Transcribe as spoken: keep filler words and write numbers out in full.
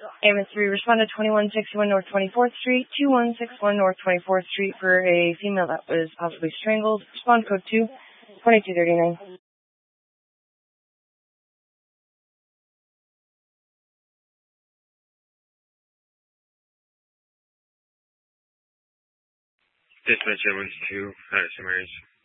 Ambulance three, respond to twenty-one sixty-one North twenty-fourth Street, two one six one North twenty-fourth Street for a female that was possibly strangled. Respond code two, twenty-two thirty-nine. Dispatch Ambulance two, Madison Marys.